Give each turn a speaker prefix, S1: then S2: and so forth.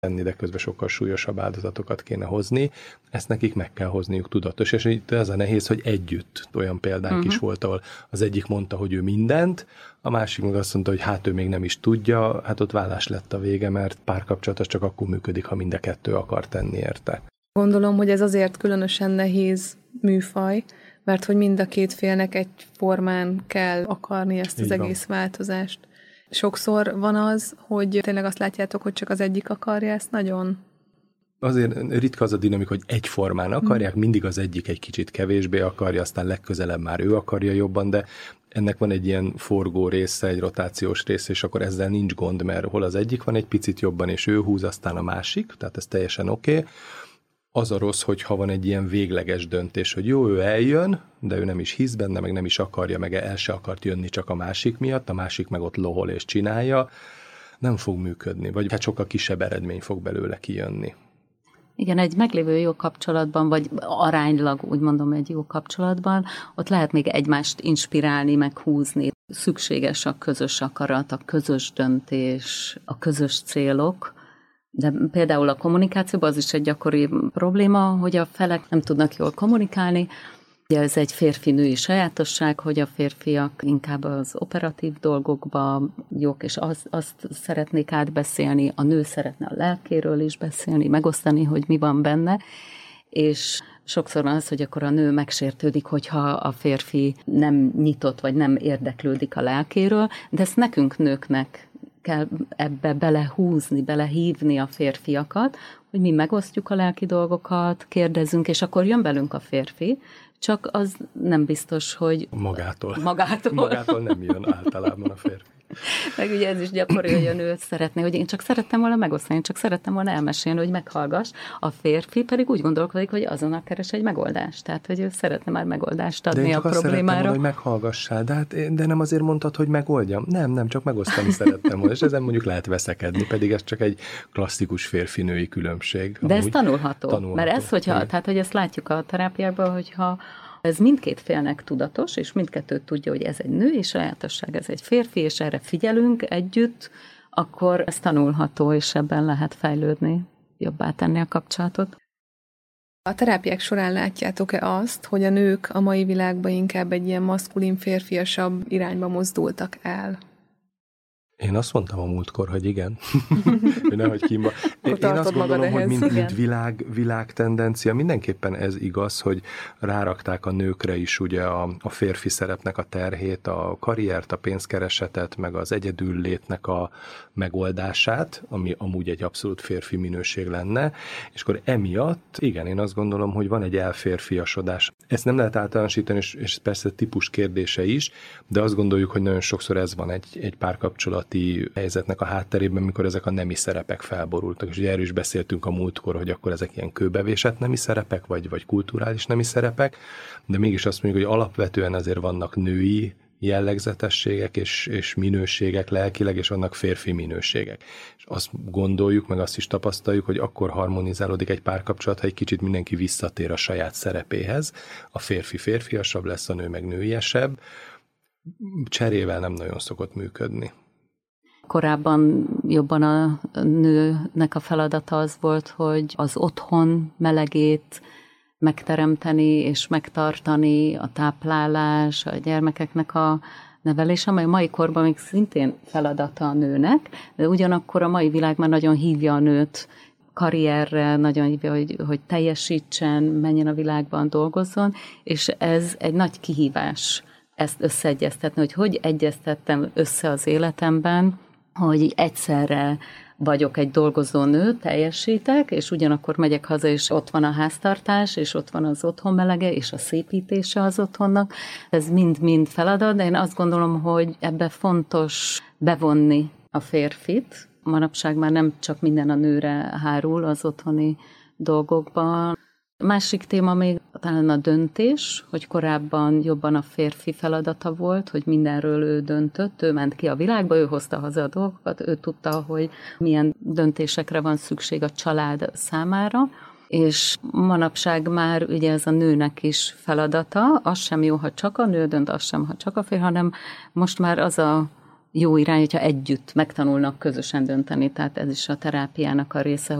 S1: tenni, de közben sokkal súlyosabb áldozatokat kéne hozni. Ezt nekik meg kell hozniuk tudatos. És itt az a nehéz, hogy együtt olyan példánk is volt, ahol az egyik mondta, hogy ő mindent, a másik meg azt mondta, hogy hát ő még nem is tudja, hát ott vállás lett a vége, mert párkapcsolat az csak akkor működik, ha mind a kettő akar tenni érte.
S2: Gondolom, hogy ez azért különösen nehéz műfaj, mert hogy mind a két félnek egyformán kell akarni ezt az egész változást. Sokszor van az, hogy tényleg azt látjátok, hogy csak az egyik akarja ezt nagyon?
S1: Azért ritka az a dinamika, hogy egyformán akarják, mindig az egyik egy kicsit kevésbé akarja, aztán legközelebb már ő akarja jobban, de ennek van egy ilyen forgó része, egy rotációs része, és akkor ezzel nincs gond, mert hol az egyik van egy picit jobban, és ő húz, aztán a másik, tehát ez teljesen oké. Az a rossz, hogyha van egy ilyen végleges döntés, hogy jó, ő eljön, de ő nem is hisz benne, meg nem is akarja, meg el se akart jönni csak a másik miatt, a másik meg ott lohol és csinálja, nem fog működni, vagy hát sokkal kisebb eredmény fog belőle kijönni.
S3: Igen, egy meglévő jó kapcsolatban, vagy aránylag úgy mondom egy jó kapcsolatban, ott lehet még egymást inspirálni, meg húzni. Szükséges a közös akarat, a közös döntés, a közös célok, de például a kommunikációban az is egy gyakori probléma, hogy a felek nem tudnak jól kommunikálni. Ugye ez egy férfi-női sajátosság, hogy a férfiak inkább az operatív dolgokba jók, és azt szeretnék átbeszélni, a nő szeretne a lelkéről is beszélni, megosztani, hogy mi van benne, és sokszor van az, hogy akkor a nő megsértődik, hogyha a férfi nem nyitott, vagy nem érdeklődik a lelkéről, de ezt nekünk nőknek kell ebbe belehúzni, belehívni a férfiakat, hogy mi megosztjuk a lelki dolgokat, kérdezzünk, és akkor jön velünk a férfi, csak az nem biztos, hogy...
S1: Magától nem jön általában a férfi.
S3: Meg ugye ez is gyakori, hogy a nő szeretné, hogy én csak szerettem volna megosztani, én csak szerettem volna elmesélni, hogy meghallgass. A férfi pedig úgy gondolkodik, hogy azonnal keres egy megoldást. Tehát, hogy ő szeretne már megoldást adni a problémára.
S1: De hogy meghallgassál, de nem azért mondtad, hogy megoldjam. Nem, csak megosztani szerettem volna. És ezen mondjuk lehet veszekedni, pedig ez csak egy klasszikus férfi-női különbség.
S3: De ez tanulható. Mert ez, tehát, hogy ezt látjuk a terápiákban, hogyha ez mindkét félnek tudatos, és mindkettő tudja, hogy ez egy női sajátosság, ez egy férfi, és erre figyelünk együtt, akkor ez tanulható, és ebben lehet fejlődni, jobbá tenni a kapcsolatot.
S2: A terápiák során látjátok-e azt, hogy a nők a mai világban inkább egy ilyen maszkulin, férfiasabb irányba mozdultak el?
S1: Én azt mondtam a múltkor, hogy igen. Nehogy kínba. Én azt gondolom, hogy mint világ tendencia, mindenképpen ez igaz, hogy rárakták a nőkre is ugye a férfi szerepnek a terhét, a karriert, a pénzkeresetet, meg az egyedül létnek a megoldását, ami amúgy egy abszolút férfi minőség lenne, és akkor emiatt, igen, én azt gondolom, hogy van egy elférfiasodás. Ezt nem lehet általánosítani, és persze típus kérdése is, de azt gondoljuk, hogy nagyon sokszor ez van egy párkapcsolat helyzetnek a hátterében, mikor ezek a nemi szerepek felborultak. És ugye erről is beszéltünk a múltkor, hogy akkor ezek ilyen kőbevésett nemi szerepek, vagy kulturális nemi szerepek, de mégis azt mondjuk, hogy alapvetően azért vannak női jellegzetességek és minőségek lelkileg, és vannak férfi minőségek. És azt gondoljuk, meg azt is tapasztaljuk, hogy akkor harmonizálódik egy párkapcsolat, ha egy kicsit mindenki visszatér a saját szerepéhez, a férfi férfiasabb lesz, a nő meg nőiesebb, cserével nem nagyon szokott működni.
S3: Korábban jobban a nőnek a feladata az volt, hogy az otthon melegét megteremteni és megtartani, a táplálás, a gyermekeknek a nevelés, amely a mai korban még szintén feladata a nőnek, de ugyanakkor a mai világ már nagyon hívja a nőt karrierre, nagyon hívja, hogy teljesítsen, menjen a világban, dolgozzon, és ez egy nagy kihívás ezt összeegyeztetni, hogy egyeztettem össze az életemben, hogy egyszerre vagyok egy dolgozó nő, teljesítek, és ugyanakkor megyek haza, és ott van a háztartás, és ott van az otthon melege, és a szépítése az otthonnak. Ez mind-mind feladat, de én azt gondolom, hogy ebbe fontos bevonni a férfit. Manapság már nem csak minden a nőre hárul az otthoni dolgokban. Másik téma még talán a döntés, hogy korábban jobban a férfi feladata volt, hogy mindenről ő döntött, ő ment ki a világba, ő hozta haza a dolgokat, ő tudta, hogy milyen döntésekre van szükség a család számára, és manapság már ugye ez a nőnek is feladata, az sem jó, ha csak a nő dönt, az sem, ha csak a férfi, hanem most már az a jó irány, hogyha együtt megtanulnak közösen dönteni, tehát ez is a terápiának a része,